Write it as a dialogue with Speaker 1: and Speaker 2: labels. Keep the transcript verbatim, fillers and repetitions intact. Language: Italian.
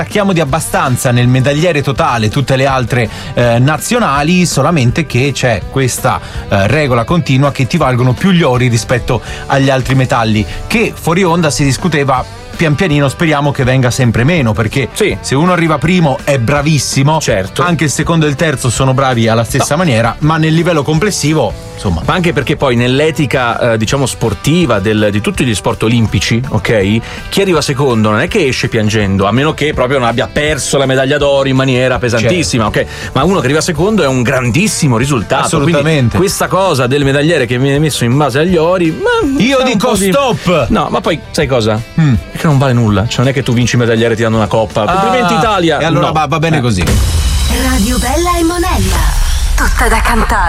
Speaker 1: Attacchiamo di abbastanza nel medagliere totale tutte le altre eh, nazionali, solamente che c'è questa eh, regola continua che ti valgono più gli ori rispetto agli altri metalli, che fuori onda si discuteva. Pian pianino speriamo che venga sempre meno, perché
Speaker 2: sì.
Speaker 1: se uno arriva primo è bravissimo,
Speaker 2: certo.
Speaker 1: Anche il secondo e il terzo sono bravi alla stessa no. maniera, ma nel livello complessivo, insomma.
Speaker 2: Ma anche perché poi nell'etica eh, diciamo sportiva del, di tutti gli sport olimpici, ok, chi arriva secondo non è che esce piangendo, a meno che proprio non abbia perso la medaglia d'oro in maniera pesantissima, certo. ok, ma uno che arriva secondo è un grandissimo risultato.
Speaker 1: Assolutamente.
Speaker 2: Quindi questa cosa del medagliere che viene messo in base agli ori, ma
Speaker 1: io dico stop
Speaker 2: di... no, ma poi sai cosa?
Speaker 1: Mm.
Speaker 2: Che non vale nulla, cioè non è che tu vinci medagliere e ti danno una coppa.
Speaker 1: Ah,
Speaker 2: complimenti Italia.
Speaker 1: E allora
Speaker 2: no.
Speaker 1: va, va bene
Speaker 2: eh.
Speaker 1: così.
Speaker 3: Radio Bella e Monella, tutta da cantare.